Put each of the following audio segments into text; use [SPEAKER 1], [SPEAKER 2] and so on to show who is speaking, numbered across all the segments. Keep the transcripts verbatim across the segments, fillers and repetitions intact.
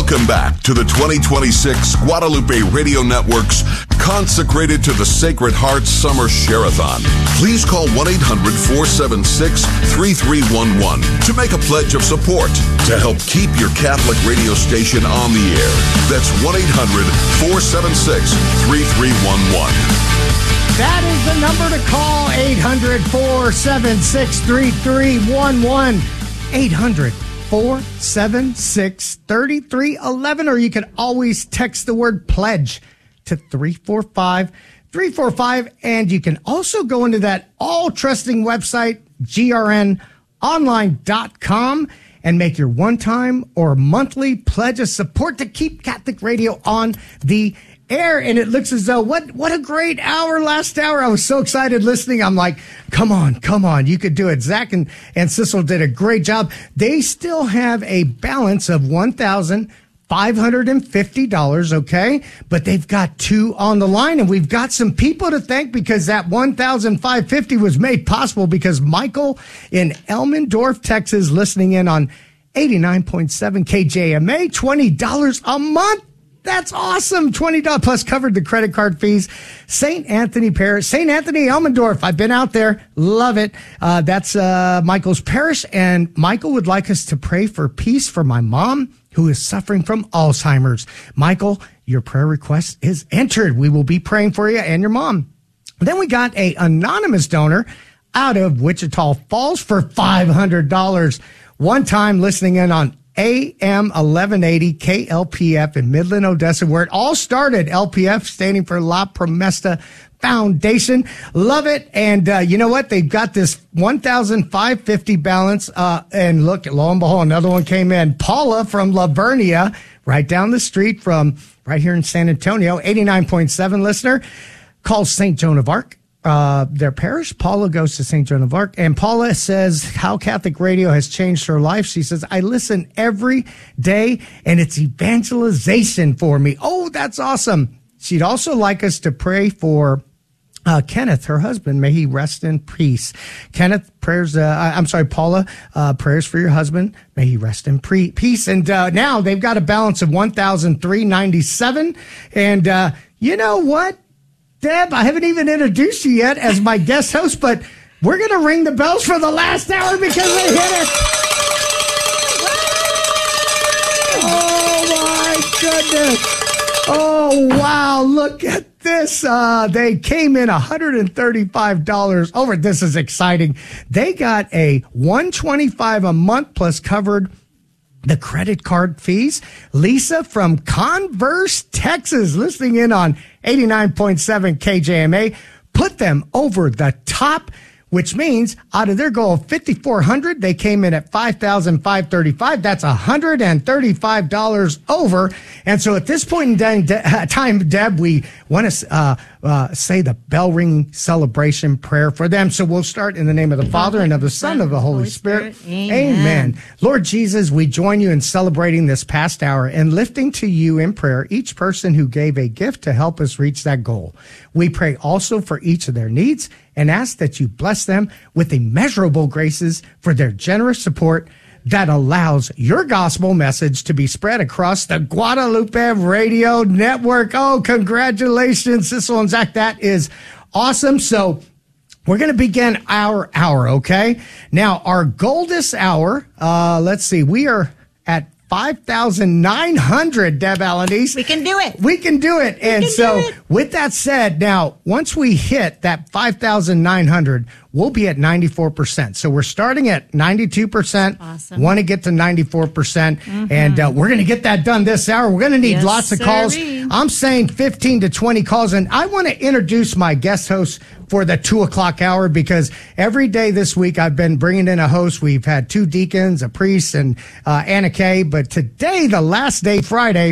[SPEAKER 1] Welcome back to the twenty twenty-six Guadalupe Radio Network's Consecrated to the Sacred Heart Summer Share-a-thon. Please call one eight hundred four seven six three three one one to make a pledge of support to help keep your Catholic radio station on the air. That's one eight hundred four seven six three three one one.
[SPEAKER 2] That is the number to call, eight hundred four seven six three three one one. eight hundred four seven six three three one one, or you can always text the word pledge to three four five three four five, and you can also go into that all-trusting website, G R N online dot com, and make your one-time or monthly pledge of support to keep Catholic radio on the air. And it looks as though, what what a great hour last hour. I was so excited listening. I'm like, come on, come on. You could do it. Zach and, and Sissel did a great job. They still have a balance of one thousand five hundred fifty dollars, okay? But they've got two on the line, and we've got some people to thank because that one thousand five hundred fifty dollars was made possible because Michael in Elmendorf, Texas, listening in on eighty-nine point seven K J M A, twenty dollars a month. That's awesome. twenty dollars plus covered the credit card fees. Saint Anthony Parish, Saint Anthony Elmendorf. I've been out there. Love it. Uh, that's uh, Michael's parish. And Michael would like us to pray for peace for my mom who is suffering from Alzheimer's. Michael, your prayer request is entered. We will be praying for you and your mom. Then we got a anonymous donor out of Wichita Falls for five hundred dollars. One time listening in on A M eleven eighty K L P F in Midland, Odessa, where it all started. L P F standing for La Promesta Foundation. Love it. And uh, you know what? They've got this one thousand five hundred fifty balance. Uh, and look, lo and behold, another one came in. Paula from Lavernia, right down the street from right here in San Antonio, eighty-nine point seven listener, calls Saint Joan of Arc. Uh, their parish. Paula goes to Saint Joan of Arc, and Paula says how Catholic radio has changed her life. She says, I listen every day, and it's evangelization for me. Oh, that's awesome. She'd also like us to pray for uh, Kenneth, her husband. May he rest in peace. Kenneth, prayers, uh, I'm sorry, Paula, uh, prayers for your husband. May he rest in pre- peace. And uh, now they've got a balance of one thousand three hundred ninety-seven dollars. And uh, you know what? Deb, I haven't even introduced you yet as my guest host, but we're going to ring the bells for the last hour because they hit it. Oh, my goodness. Oh, wow. Look at this. Uh, they came in one hundred thirty-five dollars over. This is exciting. They got a one hundred twenty-five dollars a month plus covered the credit card fees. Lisa from Converse, Texas, listening in on eighty-nine point seven K J M A, put them over the top, which means out of their goal of five thousand four hundred dollars, they came in at five thousand five hundred thirty-five dollars. That's one hundred thirty-five dollars over. And so at this point in time, Deb, we want to uh, uh, say the bell ringing celebration prayer for them. So we'll start in the name of the Father and of the Son and of the Holy, Holy Spirit. Spirit. Amen. Amen. Lord Jesus, we join you in celebrating this past hour and lifting to you in prayer each person who gave a gift to help us reach that goal. We pray also for each of their needs and ask that you bless them with immeasurable graces for their generous support that allows your gospel message to be spread across the Guadalupe Radio Network. Oh, congratulations, Sissel and Zach. That is awesome. So we're going to begin our hour, okay? Now, our goldest hour, uh, let's see, we are at five thousand nine hundred, Deb Alanis.
[SPEAKER 3] We can do it.
[SPEAKER 2] We can do it. We and so it. With that said, now, once we hit that five thousand nine hundred, we'll be at ninety-four percent. So we're starting at ninety-two percent. Awesome. Want to get to ninety-four percent. Mm-hmm. And uh, we're going to get that done this hour. We're going to need yes, lots of calls. Sirree. I'm saying fifteen to twenty calls. And I want to introduce my guest host for the two o'clock hour, because every day this week I've been bringing in a host. We've had two deacons, a priest, and uh, Anna Kay. But today, the last day, Friday,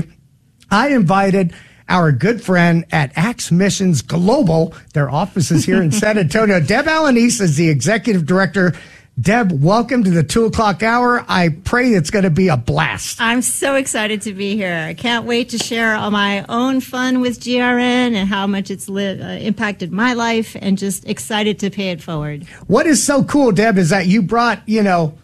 [SPEAKER 2] I invited our good friend at Acts Missions Global. Their office is here in San Antonio. Deb Alanis is the executive director. Deb, welcome to the two o'clock hour. I pray it's going to be a blast.
[SPEAKER 3] I'm so excited to be here. I can't wait to share all my own fun with G R N and how much it's li- uh, impacted my life, and just excited to pay it forward.
[SPEAKER 2] What is so cool, Deb, is that you brought, you know,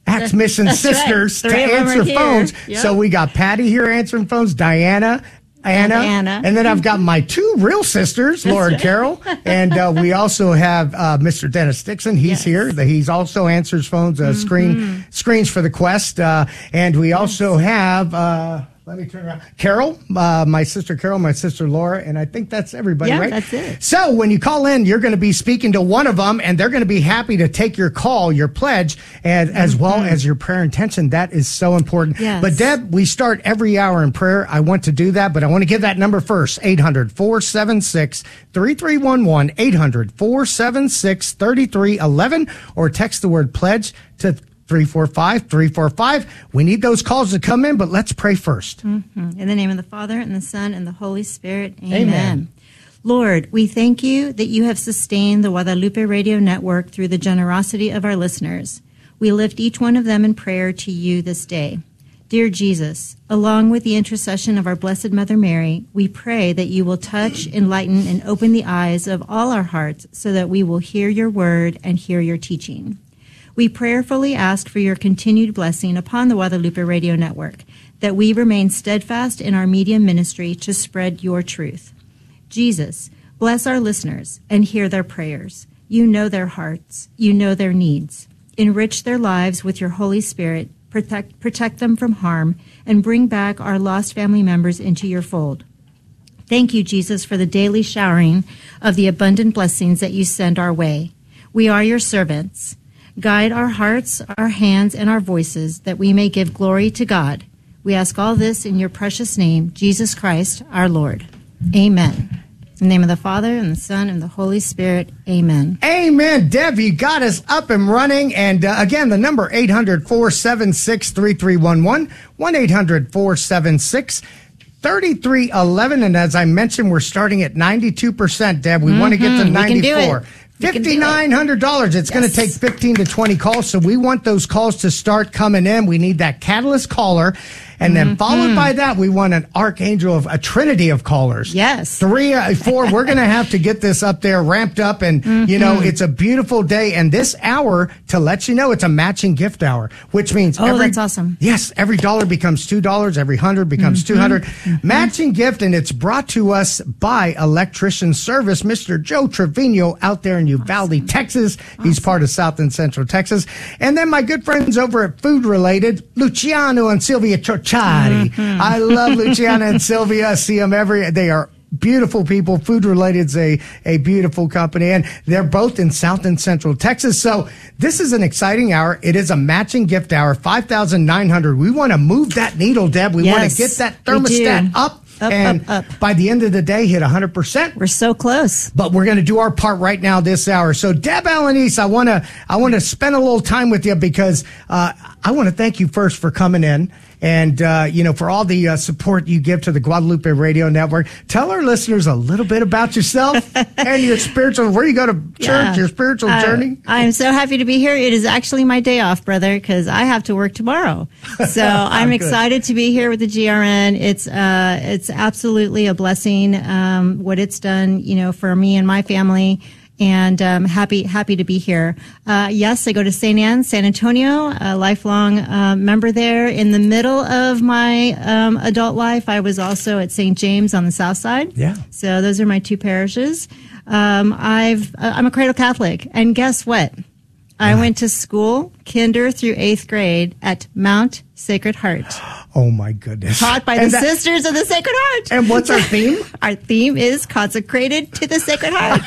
[SPEAKER 2] Acts Mission
[SPEAKER 3] That's
[SPEAKER 2] sisters
[SPEAKER 3] right.
[SPEAKER 2] to
[SPEAKER 3] Three of them
[SPEAKER 2] answer
[SPEAKER 3] are here.
[SPEAKER 2] phones.
[SPEAKER 3] Yep.
[SPEAKER 2] So we got Patty here answering phones, Diana, Anna,
[SPEAKER 3] And Anna.
[SPEAKER 2] and then I've got my two real sisters, Laura and Carol, and uh, we also have uh, Mister Dennis Dixon. He's
[SPEAKER 3] Yes.
[SPEAKER 2] here. He's also answers phones, uh, screen screens for the Quest, uh, and we also have. Uh, Let me turn around. Carol, uh, my sister Carol, my sister Laura, and I think that's everybody,
[SPEAKER 3] Yeah,
[SPEAKER 2] right?
[SPEAKER 3] that's it.
[SPEAKER 2] So when you call in, you're going to be speaking to one of them, and they're going to be happy to take your call, your pledge, and as well as your prayer intention. That is so important.
[SPEAKER 3] Yes.
[SPEAKER 2] But Deb, we start every hour in prayer. I want to do that, but I want to give that number first, eight hundred, four seven six, three three one one, eight hundred, four seven six, three three one one, or text the word pledge to three four five, three four five. We need those calls to come in, but let's pray first.
[SPEAKER 3] In the name of the Father, and the Son, and the Holy Spirit. Amen.
[SPEAKER 2] Amen.
[SPEAKER 3] Lord, we thank you that you have sustained the Guadalupe Radio Network through the generosity of our listeners. We lift each one of them in prayer to you this day. Dear Jesus, along with the intercession of our Blessed Mother Mary, we pray that you will touch, enlighten, and open the eyes of all our hearts so that we will hear your word and hear your teaching. We prayerfully ask for your continued blessing upon the Guadalupe Radio Network, that we remain steadfast in our media ministry to spread your truth. Jesus, bless our listeners and hear their prayers. You know their hearts. You know their needs. Enrich their lives with your Holy Spirit. Protect, protect them from harm, and bring back our lost family members into your fold. Thank you, Jesus, for the daily showering of the abundant blessings that you send our way. We are your servants. Guide our hearts, our hands, and our voices, that we may give glory to God. We ask all this in your precious name, Jesus Christ, our Lord. Amen. In the name of the Father, and the Son, and the Holy Spirit. Amen.
[SPEAKER 2] Amen. Deb, you got us up and running. And uh, again, the number eight hundred, four seven six, three three one one, one eight hundred, four seven six, three three one one. And as I mentioned, we're starting at ninety-two percent, Deb. We mm-hmm. want to get to ninety-four. fifty-nine hundred dollars. It's yes. going to take fifteen to twenty calls, so we want those calls to start coming in. We need that catalyst caller, and then mm-hmm. followed by that, we want an archangel of a trinity of callers.
[SPEAKER 3] Yes.
[SPEAKER 2] Three, uh, four. We're going to have to get this up there, ramped up, and, mm-hmm. you know, it's a beautiful day. And this hour, to let you know, it's a matching gift hour, which means
[SPEAKER 3] oh,
[SPEAKER 2] every,
[SPEAKER 3] that's awesome.
[SPEAKER 2] Yes, every dollar becomes two dollars, every hundred becomes mm-hmm. two hundred. Mm-hmm. Matching gift, and it's brought to us by Electrician Service, Mister Joe Trevino out there in Uvalde, awesome. Texas. Awesome. He's part of South and Central Texas. And then my good friends over at Food Related, Luciano and Sylvia Ciorciari. Mm-hmm. I love Luciano and Sylvia. I see them every, they are beautiful people. Food Related's a, a beautiful company, and they're both in South and Central Texas. So this is an exciting hour. It is a matching gift hour, five thousand nine hundred dollars. We want to move that needle, Deb. We
[SPEAKER 3] yes,
[SPEAKER 2] want to get that thermostat up.
[SPEAKER 3] Up,
[SPEAKER 2] and
[SPEAKER 3] up, up.
[SPEAKER 2] by the end of the day, hit one hundred percent.
[SPEAKER 3] We're so close.
[SPEAKER 2] But we're going to do our part right now this hour. So, Deb Alanis, I want to I want to spend a little time with you because uh, I want to thank you first for coming in and, uh, you know, for all the uh, support you give to the Guadalupe Radio Network. Tell our listeners a little bit about yourself and your spiritual, where you go to church, yeah. your spiritual uh, journey.
[SPEAKER 3] I'm so happy to be here. It is actually my day off, brother, because I have to work tomorrow. So I'm excited to be here with the G R N. It's, uh, it's absolutely a blessing, um, what it's done, you know, for me and my family. And um, happy happy to be here. Uh, yes, I go to Saint Anne, San Antonio, a lifelong uh, member there. In the middle of my um, adult life, I was also at Saint James on the south side.
[SPEAKER 2] Yeah.
[SPEAKER 3] So those are my two parishes. Um, I've I'm a cradle Catholic, and guess what? I yeah. went to school, kinder through eighth grade, at Mount Sacred Heart.
[SPEAKER 2] Oh, my goodness.
[SPEAKER 3] Taught by and the that, Sisters of the Sacred Heart.
[SPEAKER 2] And what's our theme?
[SPEAKER 3] Our theme is consecrated to the Sacred Heart.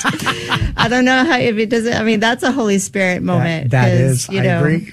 [SPEAKER 3] I don't know how, if it doesn't, I mean, that's a Holy Spirit moment.
[SPEAKER 2] That, that is,
[SPEAKER 3] you
[SPEAKER 2] I
[SPEAKER 3] know.
[SPEAKER 2] agree.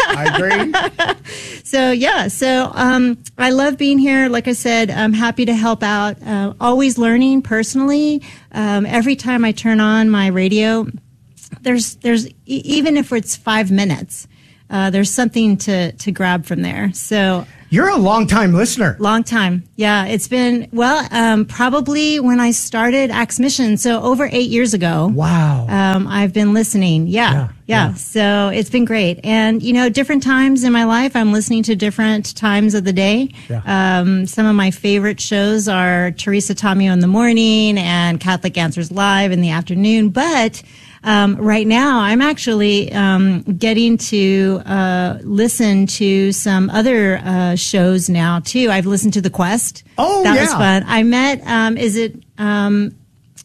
[SPEAKER 2] I agree.
[SPEAKER 3] So, yeah, so um, I love being here. Like I said, I'm happy to help out. Uh, always learning personally. Um, every time I turn on my radio, there's, there's, even if it's five minutes, uh, there's something to, to grab from there. So
[SPEAKER 2] you're a long time listener.
[SPEAKER 3] Long time. Yeah. It's been, well, um, probably when I started Acts Mission. So over eight years ago.
[SPEAKER 2] Wow.
[SPEAKER 3] Um, I've been listening. Yeah, yeah. Yeah. Yeah. So it's been great. And, you know, different times in my life, I'm listening to different times of the day. Yeah. Um, some of my favorite shows are Teresa Tomeo in the morning and Catholic Answers Live in the afternoon. But Um, right now, I'm actually um, getting to uh, listen to some other uh, shows now too. I've listened to The Quest.
[SPEAKER 2] Oh,
[SPEAKER 3] that
[SPEAKER 2] yeah.
[SPEAKER 3] was fun. I met. Um, is it um,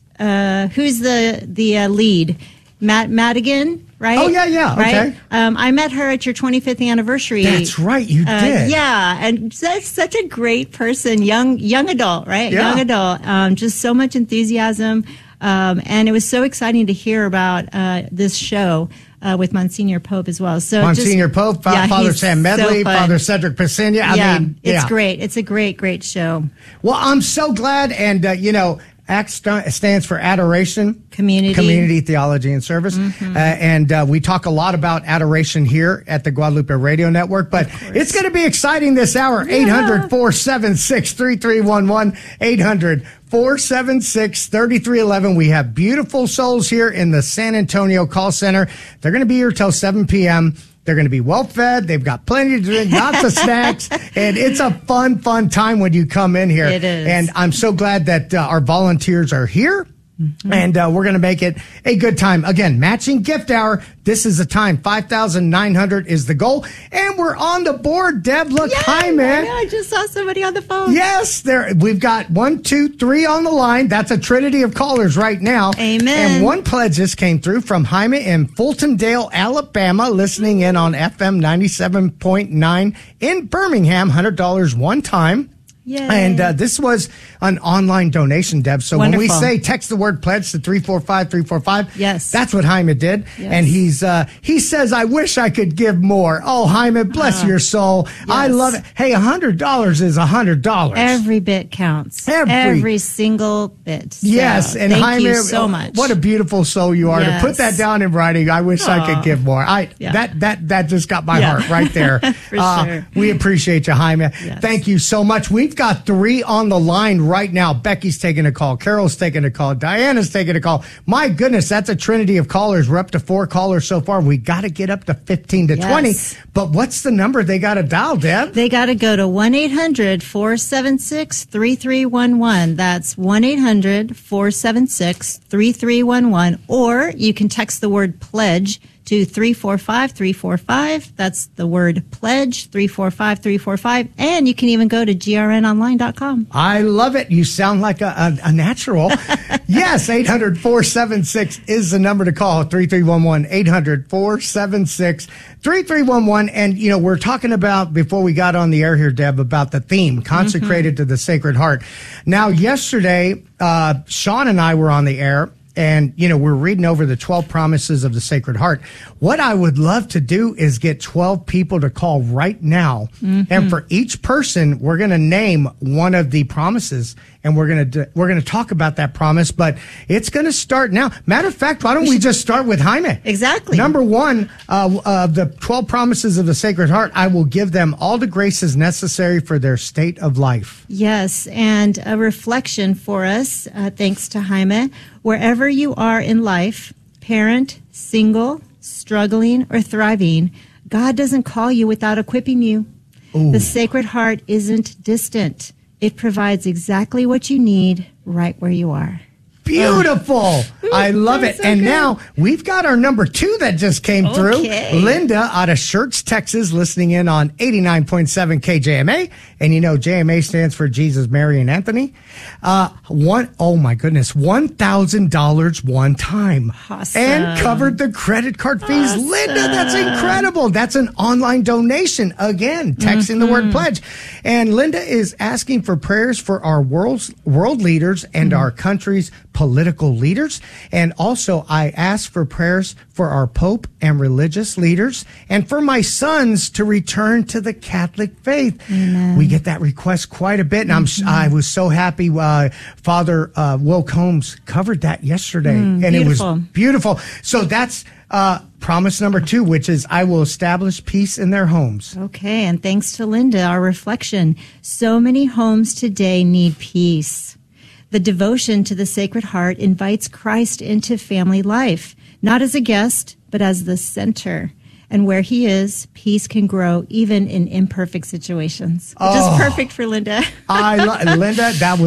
[SPEAKER 3] uh, who's the the uh, lead? Matt Madigan, right?
[SPEAKER 2] Oh, yeah, yeah,
[SPEAKER 3] right?
[SPEAKER 2] okay.
[SPEAKER 3] Um, I met her at your twenty-fifth anniversary.
[SPEAKER 2] That's right, you
[SPEAKER 3] Uh,
[SPEAKER 2] did.
[SPEAKER 3] yeah, and that's such a great person, young young adult, right?
[SPEAKER 2] Yeah.
[SPEAKER 3] Young adult, um, just so much enthusiasm, um, and it was so exciting to hear about uh, this show uh, with Monsignor Pope as well. So
[SPEAKER 2] Monsignor
[SPEAKER 3] just,
[SPEAKER 2] Pope, Fa-
[SPEAKER 3] yeah,
[SPEAKER 2] Father
[SPEAKER 3] he's
[SPEAKER 2] Sam Medley,
[SPEAKER 3] so fun.
[SPEAKER 2] Father Cedric Piscinia. I
[SPEAKER 3] yeah,
[SPEAKER 2] mean,
[SPEAKER 3] it's
[SPEAKER 2] yeah.
[SPEAKER 3] great. It's a great, great show.
[SPEAKER 2] Well, I'm so glad, and uh, you know, A C T stands for Adoration,
[SPEAKER 3] Community.
[SPEAKER 2] Community Theology and Service,
[SPEAKER 3] Mm-hmm.
[SPEAKER 2] uh, and uh, we talk a lot about adoration here at the Guadalupe Radio Network. But it's going to be exciting this hour. eight hundred, four seven six, three three one one, eight hundred, four seven six, three three one one. We have beautiful souls here in the San Antonio Call Center. They're going to be here till seven p.m. They're going to be well fed. They've got plenty to drink, lots of snacks, and it's a fun, fun time when you come in here.
[SPEAKER 3] It is.
[SPEAKER 2] And I'm so glad that uh, our volunteers are here. Mm-hmm. And uh, we're going to make it a good time. Again, matching gift hour. This is the time. five thousand nine hundred is the goal. And we're on the board, Deb. Look,
[SPEAKER 3] Yeah,
[SPEAKER 2] hi, man.
[SPEAKER 3] I just saw somebody on the phone.
[SPEAKER 2] Yes, there. We've got one, two, three on the line. That's a trinity of callers right now.
[SPEAKER 3] Amen.
[SPEAKER 2] And one pledge just came through from Jaime in Fultondale, Alabama, listening in on F M ninety-seven point nine in Birmingham. one hundred dollars one time.
[SPEAKER 3] Yay.
[SPEAKER 2] And uh, this was an online donation, Deb. So
[SPEAKER 3] Wonderful.
[SPEAKER 2] when we say text the word pledge to three four five three four five,
[SPEAKER 3] Yes.
[SPEAKER 2] that's what Jaime did.
[SPEAKER 3] Yes.
[SPEAKER 2] And he's uh, he says, I wish I could give more. Oh, Jaime, bless
[SPEAKER 3] Oh,
[SPEAKER 2] your soul. I
[SPEAKER 3] yes.
[SPEAKER 2] love it. Hey, one hundred dollars is one hundred dollars.
[SPEAKER 3] Every bit counts.
[SPEAKER 2] Every-
[SPEAKER 3] Every single bit. So,
[SPEAKER 2] Yes, and
[SPEAKER 3] thank
[SPEAKER 2] Jaime,
[SPEAKER 3] you so much.
[SPEAKER 2] what a beautiful soul you are.
[SPEAKER 3] Yes.
[SPEAKER 2] To put that down in writing, I wish I could
[SPEAKER 3] Aw.
[SPEAKER 2] give more. I
[SPEAKER 3] Yeah.
[SPEAKER 2] that that that just got my
[SPEAKER 3] Yeah.
[SPEAKER 2] heart right there.
[SPEAKER 3] For
[SPEAKER 2] Uh,
[SPEAKER 3] sure.
[SPEAKER 2] We appreciate you, Jaime.
[SPEAKER 3] Yes.
[SPEAKER 2] Thank you so much. We've got three on the line right now. Becky's taking a call. Carol's taking a call. Diana's taking a call. My goodness, that's a trinity of callers. We're up to four callers so far. We got to get up to fifteen to
[SPEAKER 3] Yes.
[SPEAKER 2] twenty. But what's the number they got to dial, Deb?
[SPEAKER 3] They got to go to one eight hundred, four seven six, three three one one. That's one eight hundred, four seven six, three three one one. Or you can text the word pledge to three four five three four five. That's the word pledge, three four five three four five. And you can even go to g r n online dot com.
[SPEAKER 2] I love it. You sound like a, a, a natural. Yes, eight hundred, four seven six is the number to call, three three one one, eight hundred, four seven six, three three one one. And, you know, we're talking about, before we got on the air here, Deb, about the theme, consecrated to the Sacred Heart. Now, yesterday, uh, Sean and I were on the air. And, you know, we're reading over the twelve promises of the Sacred Heart. What I would love to do is get twelve people to call right now. Mm-hmm. And for each person, we're going to name one of the promises. And we're going to we're going to talk about that promise. But it's going to start now. Matter of fact, why don't we just start with Jaime?
[SPEAKER 3] Exactly.
[SPEAKER 2] Number one, uh, uh, the twelve promises of the Sacred Heart. I will give them all the graces necessary for their state of life.
[SPEAKER 3] Yes, and a reflection for us, uh, thanks to Jaime. Wherever you are in life, parent, single, struggling, or thriving, God doesn't call you without equipping you.
[SPEAKER 2] Ooh.
[SPEAKER 3] The Sacred Heart isn't distant. It provides exactly what you need right where you are.
[SPEAKER 2] Beautiful. I love
[SPEAKER 3] that's
[SPEAKER 2] it.
[SPEAKER 3] so
[SPEAKER 2] And
[SPEAKER 3] good.
[SPEAKER 2] now we've got our number two that just came through.
[SPEAKER 3] Okay.
[SPEAKER 2] Linda out of Schertz, Texas, listening in on eighty-nine point seven K J M A. And you know, J M A stands for Jesus, Mary, and Anthony. Uh, one, oh my goodness, one thousand dollars one time.
[SPEAKER 3] Awesome.
[SPEAKER 2] And covered the credit card fees.
[SPEAKER 3] Awesome.
[SPEAKER 2] Linda, that's incredible. That's an online donation. Again, texting
[SPEAKER 3] Mm-hmm.
[SPEAKER 2] the word pledge. And Linda is asking for prayers for our world's, world leaders and
[SPEAKER 3] Mm-hmm.
[SPEAKER 2] our country's political leaders. And also, I ask for prayers for our Pope and religious leaders and for my sons to return to the Catholic faith.
[SPEAKER 3] Amen.
[SPEAKER 2] We get that request quite a bit. And I'm,
[SPEAKER 3] Mm-hmm.
[SPEAKER 2] I was so happy. Uh, Father uh, Will Combs covered that yesterday.
[SPEAKER 3] Mm,
[SPEAKER 2] and
[SPEAKER 3] beautiful.
[SPEAKER 2] it was beautiful. So that's uh, promise number two, which is I will establish peace in their homes.
[SPEAKER 3] Okay, and thanks to Linda, our reflection. So many homes today need peace. The devotion to the Sacred Heart invites Christ into family life, not as a guest, but as the center. And where he is, peace can grow even in imperfect situations. Which
[SPEAKER 2] Oh.
[SPEAKER 3] is perfect for Linda.
[SPEAKER 2] I lo- Linda, that was perfect.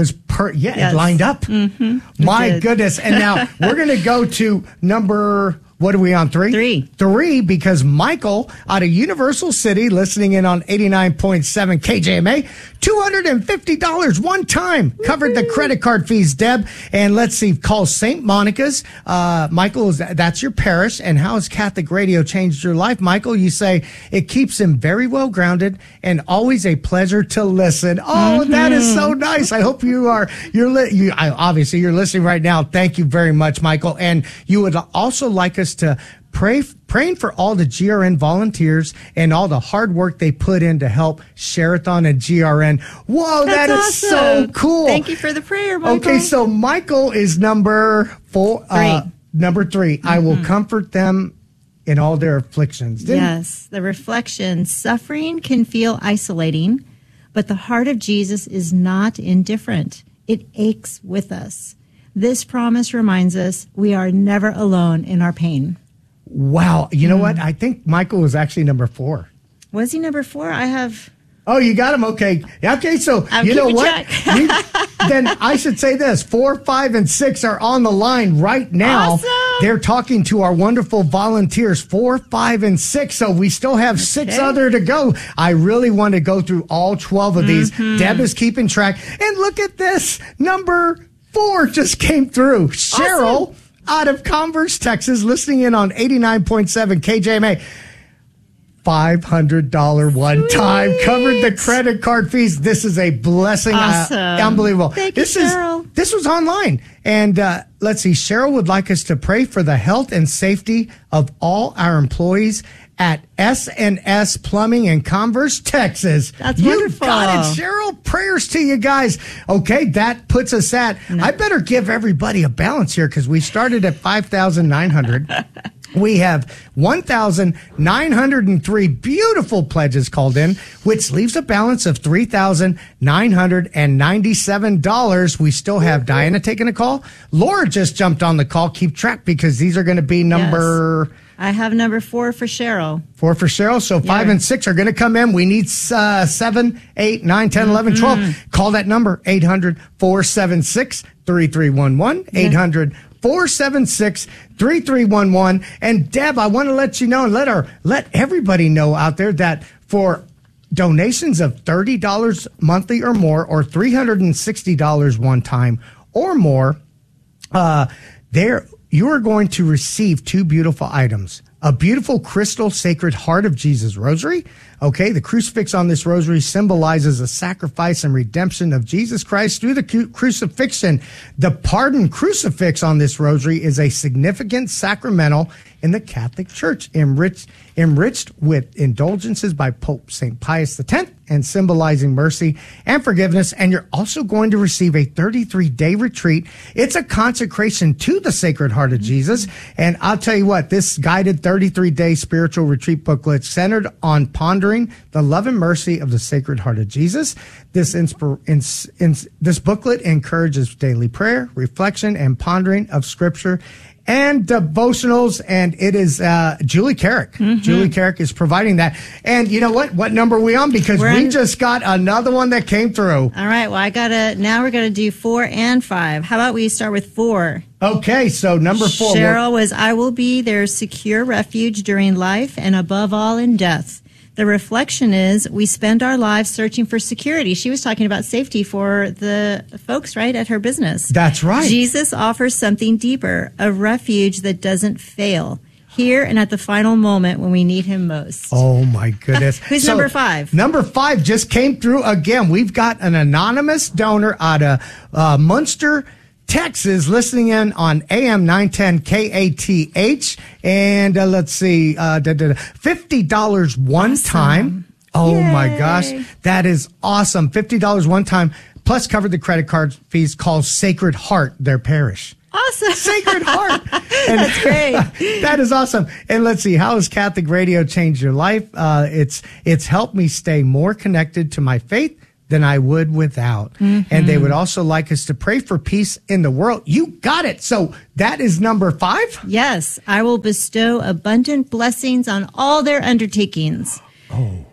[SPEAKER 2] per, yeah,
[SPEAKER 3] Yes.
[SPEAKER 2] it lined up.
[SPEAKER 3] Mm-hmm.
[SPEAKER 2] My
[SPEAKER 3] did.
[SPEAKER 2] goodness. And now we're going to go to number, what are we on, three?
[SPEAKER 3] Three.
[SPEAKER 2] Three, because Michael out of Universal City, listening in on eighty-nine point seven K J M A, two hundred fifty dollars one time. Covered the credit card fees, Deb. And let's see, call Saint Monica's. Uh, Michael, is that's your parish. And how has Catholic radio changed your life? Michael, you say it keeps him very well grounded and always a pleasure to listen. Oh, mm-hmm. That is so nice. I hope you are, you're, li- you, I, obviously you're listening right now. Thank you very much, Michael. And you would also like us to pray, praying for all the G R N volunteers and all the hard work they put in to help Sherathon and G R N. Whoa,
[SPEAKER 3] That's
[SPEAKER 2] that is
[SPEAKER 3] awesome.
[SPEAKER 2] so cool.
[SPEAKER 3] Thank you for the prayer, Michael.
[SPEAKER 2] Okay, so Michael is number four. Uh,
[SPEAKER 3] Three.
[SPEAKER 2] number three. Mm-hmm. I will comfort them in all their afflictions. Didn't-
[SPEAKER 3] Yes, the reflection. Suffering can feel isolating, but the heart of Jesus is not indifferent. It aches with us. This promise reminds us we are never alone in our pain.
[SPEAKER 2] Wow. You know what? I think Michael was actually number four.
[SPEAKER 3] Was he number four? I have...
[SPEAKER 2] Oh, you got him. Okay. Okay. So
[SPEAKER 3] I'm
[SPEAKER 2] you know
[SPEAKER 3] keeping
[SPEAKER 2] what?
[SPEAKER 3] track.
[SPEAKER 2] We- then I should say this: four, five, and six are on the line right now.
[SPEAKER 3] Awesome.
[SPEAKER 2] They're talking to our wonderful volunteers. Four, five, and six. So we still have six
[SPEAKER 3] Okay.
[SPEAKER 2] other to go. I really want to go through all twelve of these.
[SPEAKER 3] Mm-hmm.
[SPEAKER 2] Deb is keeping track. And look at this: number four just came through. Cheryl
[SPEAKER 3] Awesome.
[SPEAKER 2] out of Converse, Texas, listening in on eighty-nine point seven K J M A. five hundred dollars one time, covered the credit card fees. This is a blessing.
[SPEAKER 3] Awesome.
[SPEAKER 2] Uh, unbelievable.
[SPEAKER 3] Thank you,
[SPEAKER 2] this
[SPEAKER 3] Cheryl.
[SPEAKER 2] is this was online. And uh, let's see, Cheryl would like us to pray for the health and safety of all our employees at S and S Plumbing in Converse, Texas.
[SPEAKER 3] That's
[SPEAKER 2] you
[SPEAKER 3] wonderful.
[SPEAKER 2] got it, Cheryl. Prayers to you guys. Okay, that puts us at,
[SPEAKER 3] No.
[SPEAKER 2] I better give everybody a balance here because we started at five thousand nine hundred dollars. We have one thousand nine hundred three beautiful pledges called in, which leaves a balance of three thousand nine hundred ninety-seven dollars. We still have Diana taking a call. Laura just jumped on the call. Keep track because these are going to be number...
[SPEAKER 3] Yes. I have number four for Cheryl.
[SPEAKER 2] Four for Cheryl. So five
[SPEAKER 3] Yeah.
[SPEAKER 2] and six are going to come in. We need uh, seven, eight, nine, ten, eleven, twelve. Call that number, eight hundred, four seven six, three three one one, eight hundred, four seven six, three three one one. And Deb, I want to let you know and let our, let everybody know out there that for donations of thirty dollars monthly or more, or three hundred sixty dollars one time or more, uh, there, you are going to receive two beautiful items. A beautiful crystal sacred Heart of Jesus rosary. Okay, the crucifix on this rosary symbolizes the sacrifice and redemption of Jesus Christ through the cu- crucifixion. The pardon crucifix on this rosary is a significant sacramental in the Catholic Church, enriched, enriched with indulgences by Pope Saint Pius X and symbolizing mercy and forgiveness. And you're also going to receive a thirty-three day retreat. It's a consecration to the Sacred Heart of Jesus. And I'll tell you what, this guided thirty-three day spiritual retreat booklet centered on pondering the love and mercy of the Sacred Heart of Jesus. This inspir- ins- ins- this booklet encourages daily prayer, reflection, and pondering of Scripture and devotionals, and it is uh, Julie Carrick. Mm-hmm. Julie Carrick is providing that. And you know what? What number are we on? Because
[SPEAKER 3] We're
[SPEAKER 2] we
[SPEAKER 3] on-
[SPEAKER 2] just got another one that came through.
[SPEAKER 3] All right, well, I got to, now we're going to do four and five. How about we start with four?
[SPEAKER 2] Okay, so number four.
[SPEAKER 3] Cheryl was, I will be their secure refuge during life and above all in death. The reflection is we spend our lives searching for security. She was talking about safety for the folks, right, at her business.
[SPEAKER 2] That's right.
[SPEAKER 3] Jesus offers something deeper, a refuge that doesn't fail, here and at the final moment when we need him most.
[SPEAKER 2] Oh, my goodness.
[SPEAKER 3] Who's number five?
[SPEAKER 2] Number five just came through again. We've got an anonymous donor out of uh, Munster, Texas, listening in on A M nine ten K A T H. And uh, let's see, uh, da, da, da, fifty dollars one
[SPEAKER 3] Awesome.
[SPEAKER 2] time. Oh,
[SPEAKER 3] Yay.
[SPEAKER 2] my gosh. That is awesome. fifty dollars one time, plus covered the credit card fees, called Sacred Heart, their parish.
[SPEAKER 3] Awesome.
[SPEAKER 2] Sacred Heart. And
[SPEAKER 3] That's great.
[SPEAKER 2] that is awesome. And let's see, how has Catholic radio changed your life? Uh, it's it's helped me stay more connected to my faith than I would without. Mm-hmm. And they would also like us to pray for peace in the world. You got it. So that is number five?
[SPEAKER 3] Yes, I will bestow abundant blessings on all their undertakings.
[SPEAKER 2] Oh.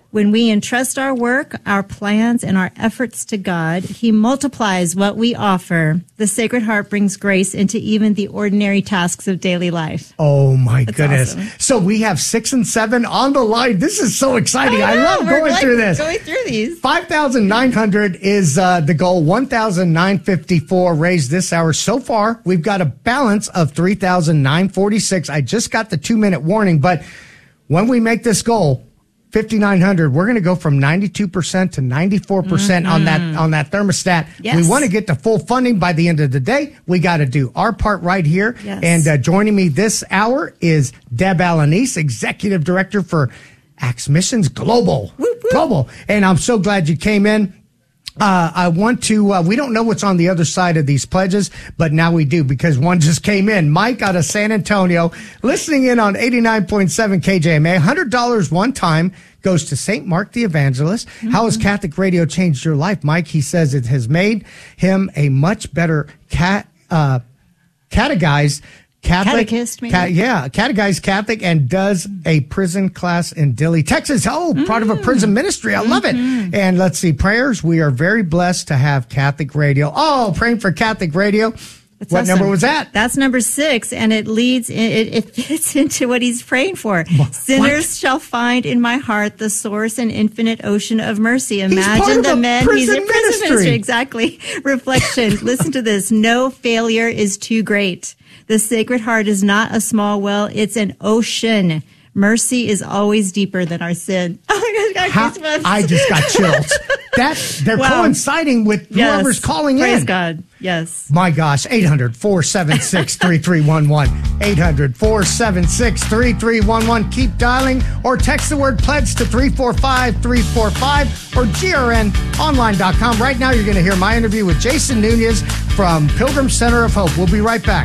[SPEAKER 3] When we entrust our work, our plans, and our efforts to God, He multiplies what we offer. The Sacred Heart brings grace into even the ordinary tasks of daily life.
[SPEAKER 2] Oh, my
[SPEAKER 3] That's
[SPEAKER 2] goodness.
[SPEAKER 3] awesome.
[SPEAKER 2] So we have six and seven on the line. This is so exciting. I,
[SPEAKER 3] I know,
[SPEAKER 2] love
[SPEAKER 3] we're
[SPEAKER 2] going
[SPEAKER 3] like
[SPEAKER 2] through this.
[SPEAKER 3] Going through these.
[SPEAKER 2] five thousand nine hundred is uh, the goal. one thousand nine hundred fifty-four raised this hour. So far, we've got a balance of three thousand nine hundred forty-six. I just got the two-minute warning, but when we make this goal, fifty-nine hundred, we're going to go from ninety-two percent to ninety-four percent mm-hmm. on that on that thermostat.
[SPEAKER 3] Yes.
[SPEAKER 2] We want to get to full funding by the end of the day. We got to do our part right here.
[SPEAKER 3] Yes.
[SPEAKER 2] And uh, joining me this hour is Deb Alanis, Executive Director for Acts Missions Global.
[SPEAKER 3] Whoop, whoop.
[SPEAKER 2] Global. And I'm so glad you came in. Uh, I want to, uh, we don't know what's on the other side of these pledges, but now we do because one just came in. Mike out of San Antonio, listening in on eighty-nine point seven K J M A. one hundred dollars one time goes to Saint Mark the Evangelist. Mm-hmm. How has Catholic radio changed your life, Mike? He says it has made him a much better cat, uh, catechized Catholic.
[SPEAKER 3] Catechist, maybe?
[SPEAKER 2] Ca- yeah, catechized Catholic and does a prison class in Dilley, Texas. Oh, mm. part of a prison ministry. I love mm-hmm. it. And let's see, prayers. We are very blessed to have Catholic radio. Oh, praying for Catholic radio.
[SPEAKER 3] That's
[SPEAKER 2] what
[SPEAKER 3] awesome.
[SPEAKER 2] number was that?
[SPEAKER 3] That's number six, and it leads, it, it fits into what he's praying for.
[SPEAKER 2] What?
[SPEAKER 3] Sinners shall find in my heart the source and infinite ocean of mercy.
[SPEAKER 2] He's part
[SPEAKER 3] Imagine
[SPEAKER 2] of
[SPEAKER 3] the
[SPEAKER 2] a
[SPEAKER 3] men
[SPEAKER 2] prison
[SPEAKER 3] he's in prison
[SPEAKER 2] ministry.
[SPEAKER 3] ministry. Exactly. Reflection. Listen to this. No failure is too great. The Sacred Heart is not a small well, it's an ocean. Mercy is always deeper than our sin. Oh my gosh,
[SPEAKER 2] How, I just got chills. That they're
[SPEAKER 3] wow.
[SPEAKER 2] coinciding with
[SPEAKER 3] yes.
[SPEAKER 2] whoever's calling
[SPEAKER 3] Praise
[SPEAKER 2] in.
[SPEAKER 3] Praise God. Yes.
[SPEAKER 2] My gosh, eight hundred, four seven six, three three one one. eight hundred, four seven six, three three one one. Keep dialing or text the word pledge to three four five three four five or G R N online dot com. Right now, you're going to hear my interview with Jason Nunez from Pilgrim Center of Hope. We'll be right back.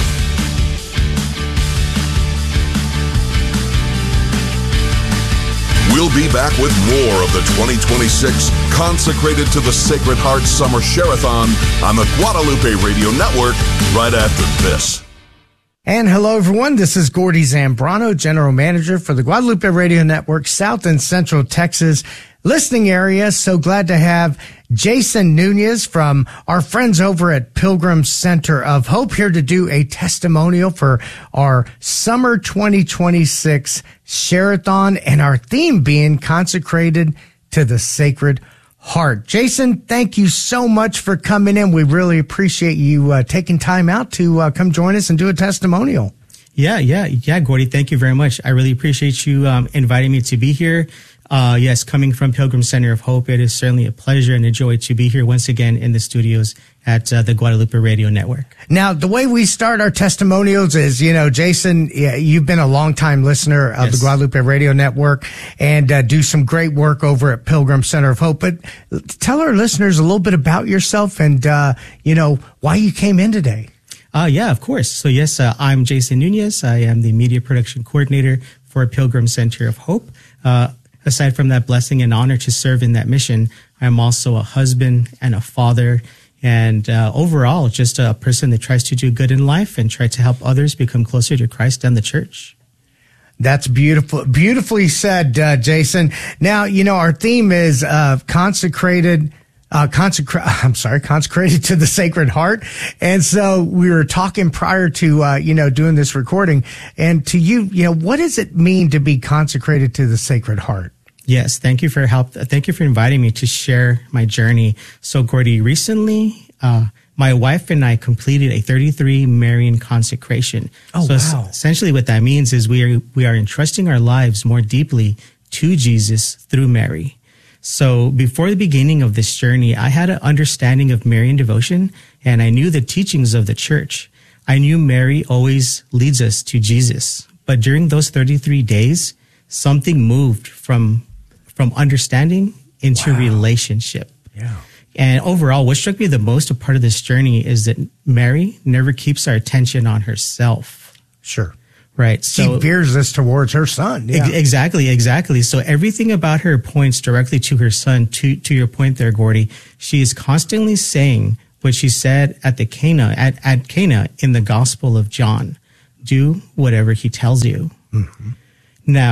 [SPEAKER 1] We'll be back with more of the twenty twenty-six Consecrated to the Sacred Heart Summer Share-a-thon on the Guadalupe Radio Network right after this.
[SPEAKER 2] And hello, everyone. This is Gordy Zambrano, General Manager for the Guadalupe Radio Network, South and Central Texas listening area. So glad to have Jason Nunez from our friends over at Pilgrim Center of Hope here to do a testimonial for our Summer twenty twenty-six Share-a-thon, and our theme being consecrated to the Sacred Heart. Jason, thank you so much for coming in. We really appreciate you uh, taking time out to uh, come join us and do a testimonial.
[SPEAKER 4] Yeah, yeah, yeah, Gordy, thank you very much. I really appreciate you um, inviting me to be here. Uh, yes, coming from Pilgrim Center of Hope, it is certainly a pleasure and a joy to be here once again in the studios at uh, the Guadalupe Radio Network.
[SPEAKER 2] Now, the way we start our testimonials is, you know, Jason, yeah, you've been a longtime listener of yes. the Guadalupe Radio Network and uh, do some great work over at Pilgrim Center of Hope. But tell our listeners a little bit about yourself and, uh, you know, why you came in today.
[SPEAKER 4] Uh, yeah, of course. So, yes, uh, I'm Jason Nunez. I am the media production coordinator for Pilgrim Center of Hope. Uh, aside from that blessing and honor to serve in that mission, I'm also a husband and a father and uh, overall just a person that tries to do good in life and try to help others become closer to Christ and the church.
[SPEAKER 2] That's beautiful. Beautifully said, uh, Jason. Now, you know, our theme is uh, consecrated Uh, consecra- I'm sorry, consecrated to the Sacred Heart. And so we were talking prior to, uh, you know, doing this recording. And to you, you know, what does it mean to be consecrated to the Sacred Heart?
[SPEAKER 4] Yes. Thank you for your help. Thank you for inviting me to share my journey. So, Gordy, recently, uh, my wife and I completed a thirty-three Marian consecration.
[SPEAKER 2] Oh,
[SPEAKER 4] so
[SPEAKER 2] wow.
[SPEAKER 4] Essentially what that means is we are, we are entrusting our lives more deeply to Jesus through Mary. So before the beginning of this journey, I had an understanding of Marian devotion, and I knew the teachings of the church. I knew Mary always leads us to Jesus. But during those thirty-three days, something moved from from understanding into
[SPEAKER 2] wow.
[SPEAKER 4] relationship.
[SPEAKER 2] Yeah.
[SPEAKER 4] And overall, what struck me the most a part of this journey is that Mary never keeps our attention on herself.
[SPEAKER 2] Sure.
[SPEAKER 4] Right.
[SPEAKER 2] So she veers us towards her son. Yeah.
[SPEAKER 4] Ex- exactly. Exactly. So everything about her points directly to her son. To, to your point there, Gordy, she is constantly saying what she said at the Cana, at, at Cana in the Gospel of John. Do whatever he tells you. Mm-hmm. Now,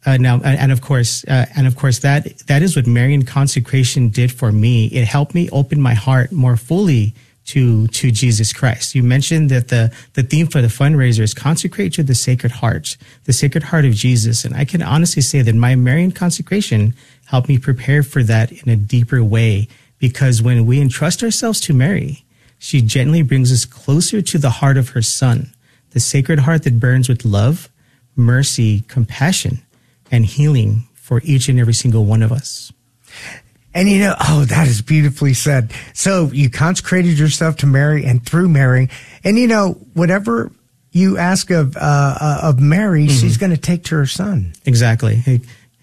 [SPEAKER 4] Uh, now, and of course, uh, and of course, that that is what Marian consecration did for me. It helped me open my heart more fully to to Jesus Christ. You mentioned that the the theme for the fundraiser is consecrate to the Sacred Heart, the Sacred Heart of Jesus, and I can honestly say that my Marian consecration helped me prepare for that in a deeper way. Because when we entrust ourselves to Mary, she gently brings us closer to the heart of her Son, the Sacred Heart that burns with love, mercy, compassion, and healing for each and every single one of us.
[SPEAKER 2] And you know, oh, that is beautifully said. So you consecrated yourself to Mary and through Mary. And you know, whatever you ask of, uh, of Mary, mm-hmm. she's going to take to her Son.
[SPEAKER 4] Exactly.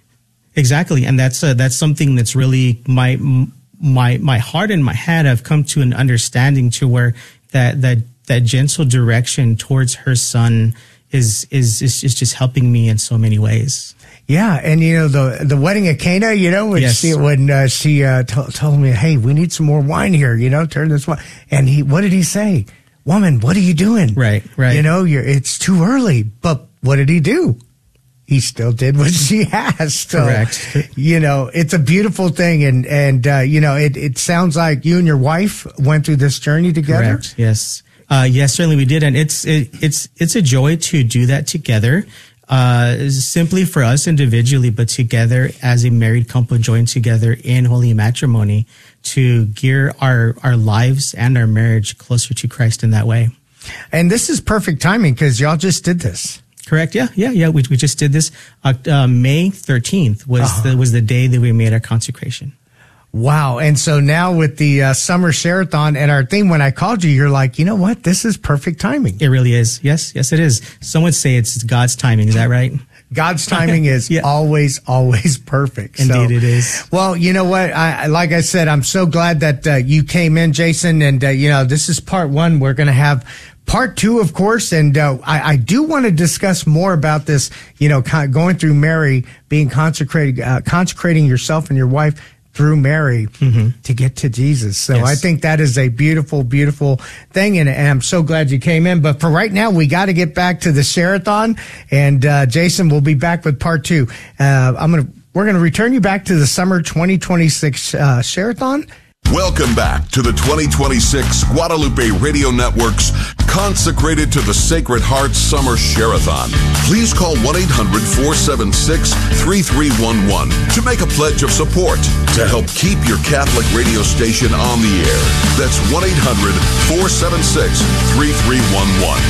[SPEAKER 4] Exactly. And that's, uh, that's something that's really my, my, my heart and my head have come to an understanding to where that, that, that gentle direction towards her Son is, is, is, is just helping me in so many ways.
[SPEAKER 2] Yeah, and you know the the wedding at Cana, you know, when
[SPEAKER 4] yes.
[SPEAKER 2] she when uh, she uh, t- told me, "Hey, we need some more wine here," you know, turn this wine. And he, what did he say? Woman, what are you doing?
[SPEAKER 4] Right, right.
[SPEAKER 2] You know, you're it's too early. But what did he do? He still did what she asked. So,
[SPEAKER 4] correct.
[SPEAKER 2] You know, it's a beautiful thing, and and uh, you know, it it sounds like you and your wife went through this journey together.
[SPEAKER 4] Correct. Yes. Uh, yes, certainly we did, and it's it, it's it's a joy to do that together. Uh, simply for us individually, but together as a married couple joined together in holy matrimony to gear our, our lives and our marriage closer to Christ in that way.
[SPEAKER 2] And this is perfect timing because y'all just did this.
[SPEAKER 4] Correct. Yeah. Yeah. Yeah. We, we just did this. Uh, May thirteenth was uh-huh. the, was the day that we made our consecration.
[SPEAKER 2] Wow. And so now with the uh, summer share-a-thon and our theme, when I called you, you're like, you know what? This is perfect timing.
[SPEAKER 4] It really is. Yes. Yes, it is. Some would say it's God's timing. Is that right?
[SPEAKER 2] God's timing is yeah. always, always perfect.
[SPEAKER 4] Indeed,
[SPEAKER 2] so,
[SPEAKER 4] it is.
[SPEAKER 2] Well, you know what? I, like I said, I'm so glad that uh, you came in, Jason. And, uh, you know, this is part one. We're going to have part two, of course. And uh, I, I do want to discuss more about this, you know, going through Mary, being consecrated, uh, consecrating yourself and your wife through Mary mm-hmm. to get to Jesus. So yes. I think that is a beautiful, beautiful thing. And, and I'm so glad you came in. But for right now, we got to get back to the share-a-thon. And uh, Jason will be back with part two. Uh, I'm going to, we're going to return you back to the summer twenty twenty-six uh, share-a-thon.
[SPEAKER 1] Welcome back to the twenty twenty-six Guadalupe Radio Network's Consecrated to the Sacred Heart Summer Share-a-thon. Please call one eight hundred four seven six three three one one to make a pledge of support to help keep your Catholic radio station on the air. That's one eight hundred four seven six three three one one.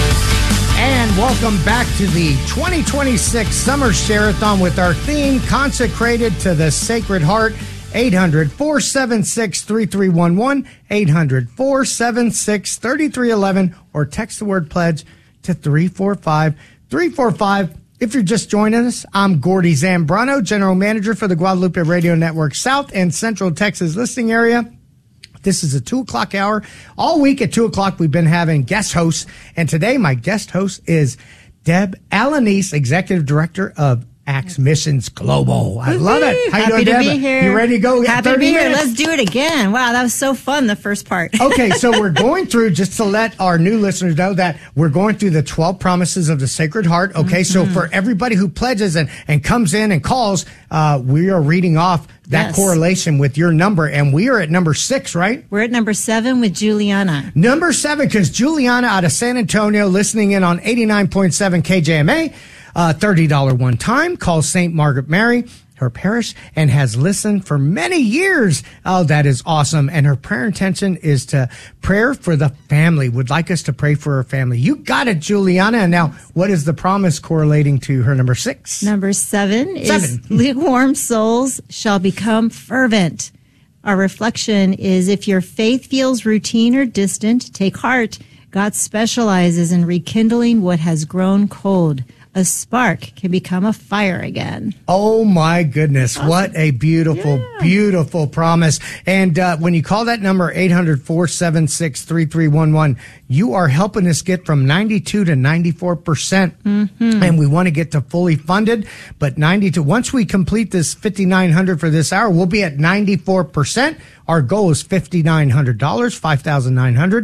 [SPEAKER 2] And welcome back to the twenty twenty-six Summer Share-a-thon with our theme, Consecrated to the Sacred Heart. eight hundred four seven six three three one one, eight hundred four seven six three three one one, or text the word pledge to three four five three four five. If you're just joining us, I'm Gordy Zambrano, General Manager for the Guadalupe Radio Network South and Central Texas listening area. This is a two o'clock hour. All week at two o'clock, we've been having guest hosts. And today, my guest host is Deb Alanis, Executive Director of Acts Missions Global. I love it. How
[SPEAKER 3] Happy
[SPEAKER 2] you doing,
[SPEAKER 3] to
[SPEAKER 2] Deb?
[SPEAKER 3] be here.
[SPEAKER 2] You ready to go?
[SPEAKER 3] Happy to be here.
[SPEAKER 2] minutes?
[SPEAKER 3] Let's do it again. Wow, that was so fun, the first part.
[SPEAKER 2] Okay, so we're going through, just to let our new listeners know that we're going through the twelve promises of the Sacred Heart. Okay, mm-hmm. So for everybody who pledges and, and comes in and calls, uh, we are reading off that yes. correlation with your number. And we are at number six, right?
[SPEAKER 3] We're at number seven with Juliana.
[SPEAKER 2] Number seven, because Juliana out of San Antonio, listening in on eighty-nine point seven K J M A. Uh, thirty dollars one time, calls Saint Margaret Mary, her parish, and has listened for many years. Oh, that is awesome. And her prayer intention is to prayer for the family, would like us to pray for her family. You got it, Juliana. And now, what is the promise correlating to her number six?
[SPEAKER 3] Number seven,
[SPEAKER 2] seven.
[SPEAKER 3] is lukewarm souls shall become fervent. Our reflection is, if your faith feels routine or distant, take heart. God specializes in rekindling what has grown cold. A spark can become a fire again.
[SPEAKER 2] Oh, my goodness. Awesome. What a beautiful, yeah. beautiful promise. And uh, when you call that number, eight hundred four seven six three three one one, you are helping us get from ninety-two to ninety-four percent. Mm-hmm. And we want to get to fully funded. But ninety-two, once we complete this fifty-nine hundred for this hour, we'll be at ninety-four percent. Our goal is fifty-nine hundred dollars, five thousand nine hundred dollars.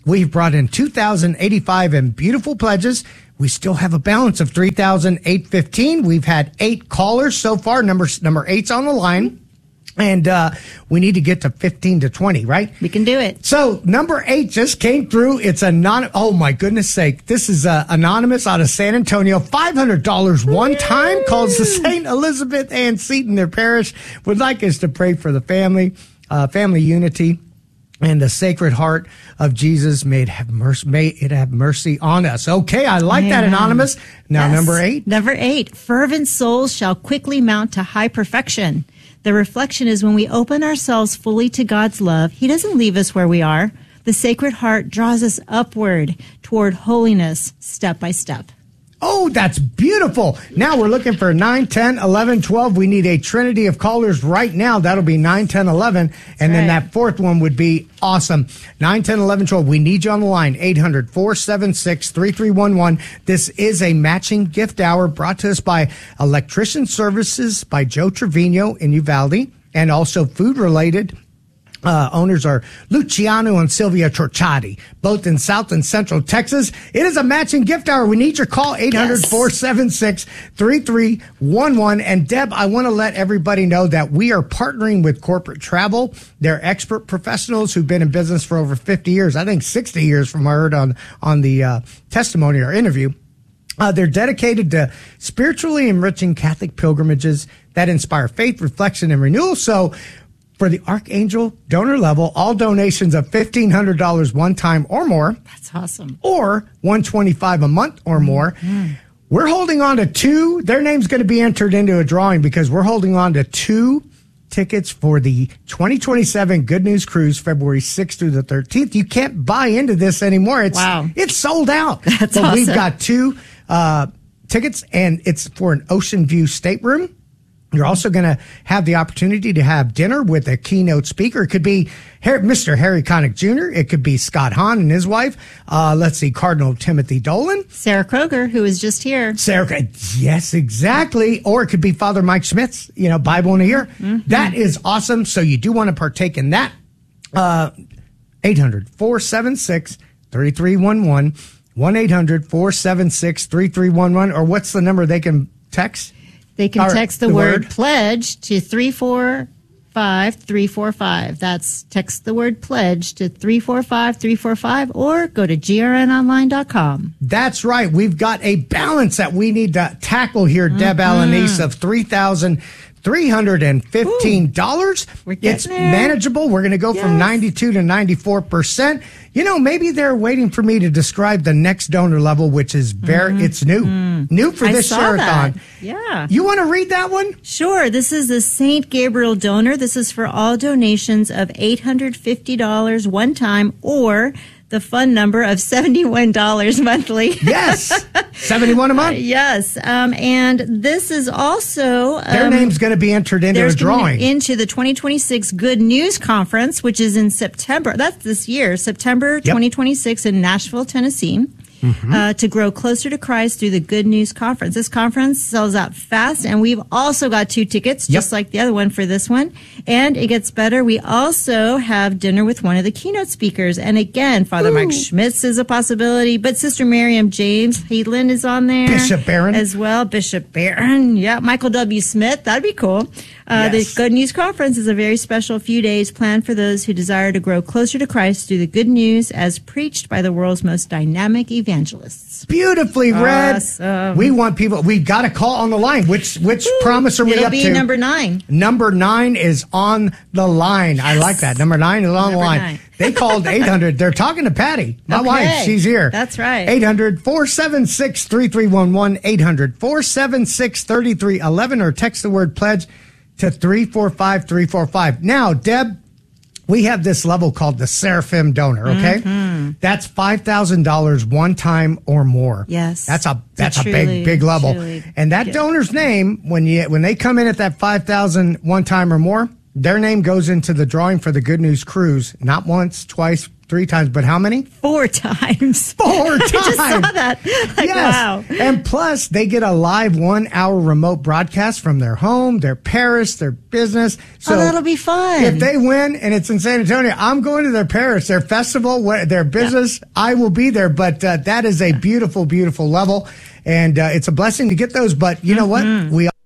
[SPEAKER 2] We've brought in two thousand eighty-five in beautiful pledges. We still have a balance of three thousand eight hundred fifteen. We've had eight callers so far. Number, number eight's on the line. And uh, we need to get to fifteen to twenty, right?
[SPEAKER 3] We can do it.
[SPEAKER 2] So number eight just came through. It's anon. Oh, my goodness sake. This is uh, anonymous out of San Antonio. five hundred dollars one time. Calls the Saint Elizabeth Ann Seton, their parish. Would like us to pray for the family, uh, family unity, and the Sacred Heart of Jesus. May it have mercy, may it have mercy on us. Okay, I like
[SPEAKER 3] Amen.
[SPEAKER 2] that, anonymous. Now,
[SPEAKER 3] Yes.
[SPEAKER 2] number eight.
[SPEAKER 3] Number eight, fervent souls shall quickly mount to high perfection. The reflection is when we open ourselves fully to God's love, He doesn't leave us where we are. The Sacred Heart draws us upward toward holiness step by step.
[SPEAKER 2] Oh, that's beautiful. Now we're looking for nine, ten, eleven, twelve. We need a trinity of callers right now. That'll be nine, ten, eleven. And then
[SPEAKER 3] right.
[SPEAKER 2] that fourth one would be awesome. nine, ten, eleven, twelve. We need you on the line. eight hundred, four seven six, three three one one. This is a matching gift hour brought to us by Electrician Services by Joe Trevino in Uvalde, and also food related. Uh, owners are Luciano and Sylvia Torchati, both in South and Central Texas. It is a matching gift hour. We need your call, eight hundred, four seven six, three three one one. And Deb, I want to let everybody know that we are partnering with Corporate Travel. They're expert professionals who've been in business for over fifty years. I think sixty years from what I heard on, on the uh, testimony or interview. Uh, they're dedicated to spiritually enriching Catholic pilgrimages that inspire faith, reflection, and renewal. So, for the Archangel donor level, all donations of fifteen hundred dollars one time or more.
[SPEAKER 3] That's awesome.
[SPEAKER 2] Or one hundred twenty-five dollars a month or more. Mm-hmm. We're holding on to two. Their name's going to be entered into a drawing because we're holding on to two tickets for the twenty twenty-seven Good News Cruise, February sixth through the thirteenth. You can't buy into this anymore. It's,
[SPEAKER 3] wow.
[SPEAKER 2] It's sold out.
[SPEAKER 3] That's
[SPEAKER 2] but
[SPEAKER 3] awesome.
[SPEAKER 2] We've got two uh, tickets, and it's for an Ocean View stateroom. You're also going to have the opportunity to have dinner with a keynote speaker. It could be Mister Harry Connick Junior It could be Scott Hahn and his wife. Uh, let's see, Cardinal Timothy Dolan.
[SPEAKER 3] Sarah Kroger, who was just here.
[SPEAKER 2] Sarah, yes, exactly. Or it could be Father Mike Schmitz, you know, Bible in a Year. Mm-hmm. That is awesome. So you do want to partake in that. Uh, eight hundred, four seven six, three three one one. one eight hundred, four seven six, three three one one. Or what's the number they can text?
[SPEAKER 3] They can
[SPEAKER 2] Or
[SPEAKER 3] text the,
[SPEAKER 2] the
[SPEAKER 3] word,
[SPEAKER 2] word
[SPEAKER 3] pledge to three four five three four five. That's text the word pledge to three four five three four five or go to G R N online dot com.
[SPEAKER 2] That's right. We've got a balance that we need to tackle here, mm-hmm. Deb Alanis, of three thousand three hundred fifteen dollars.
[SPEAKER 3] Ooh, we're getting
[SPEAKER 2] it's
[SPEAKER 3] there.
[SPEAKER 2] Manageable. We're going to go
[SPEAKER 3] yes.
[SPEAKER 2] from ninety-two to ninety-four percent. You know, maybe they're waiting for me to describe the next donor level, which is very, mm-hmm. it's new. Mm. New for
[SPEAKER 3] I
[SPEAKER 2] this
[SPEAKER 3] saw
[SPEAKER 2] Share-a-thon.
[SPEAKER 3] That. Yeah.
[SPEAKER 2] You want to read that one?
[SPEAKER 3] Sure. This is the Saint Gabriel donor. This is for all donations of eight hundred fifty dollars one time or the fund number of seventy-one dollars monthly.
[SPEAKER 2] Yes. seventy-one a month.
[SPEAKER 3] Uh, yes. Um, and this is also... Um,
[SPEAKER 2] Their name's going to be entered into a drawing.
[SPEAKER 3] Into the twenty twenty-six Good News Conference, which is in September. That's this year, September yep. twenty twenty-six in Nashville, Tennessee. Mm-hmm. Uh, to grow closer to Christ through the Good News Conference. This conference sells out fast, and we've also got two tickets, just yep. like the other one for this one. And it gets better. We also have dinner with one of the keynote speakers. And again, Father Ooh. Mike Schmitz is a possibility, but Sister Miriam James Headland is on there.
[SPEAKER 2] Bishop Barron.
[SPEAKER 3] As well. Bishop Barron. Yeah. Michael W. Smith. That'd be cool. Uh, yes. The Good News Conference is a very special few days planned for those who desire to grow closer to Christ through the good news as preached by the world's most dynamic evangelists.
[SPEAKER 2] Beautifully read.
[SPEAKER 3] Awesome.
[SPEAKER 2] We want people, we've got a call on the line. Which which Ooh, promise are we
[SPEAKER 3] it'll
[SPEAKER 2] up
[SPEAKER 3] be
[SPEAKER 2] to?
[SPEAKER 3] Number nine.
[SPEAKER 2] Number nine is on the line. Yes. I like that. Number nine is on
[SPEAKER 3] Number
[SPEAKER 2] the line.
[SPEAKER 3] Nine.
[SPEAKER 2] They called eight hundred. They're talking to Patty, my
[SPEAKER 3] okay.
[SPEAKER 2] wife. She's here.
[SPEAKER 3] That's right.
[SPEAKER 2] eight hundred, four seven six, three three one one. eight hundred, four seven six, three three one one or text the word pledge to three four five three four five. Now, Deb, we have this level called the Seraphim donor, okay? Mm-hmm. That's five thousand dollars one time or more.
[SPEAKER 3] Yes.
[SPEAKER 2] That's a that's a,
[SPEAKER 3] a
[SPEAKER 2] truly, big big level. And that
[SPEAKER 3] good.
[SPEAKER 2] donor's name, when you when they come in at that five thousand one time or more, their name goes into the drawing for the Good News Cruise, not once, twice, three times, but how many?
[SPEAKER 3] Four times.
[SPEAKER 2] Four times.
[SPEAKER 3] I just saw that. Like,
[SPEAKER 2] yes.
[SPEAKER 3] Wow.
[SPEAKER 2] And plus, they get a live one-hour remote broadcast from their home, their parish, their business. So
[SPEAKER 3] oh, that'll be fun.
[SPEAKER 2] If they win and it's in San Antonio, I'm going to their parish, their festival, their business. Yeah. I will be there. But uh, that is a beautiful, beautiful level. And uh, it's a blessing to get those. But you know mm-hmm. what? We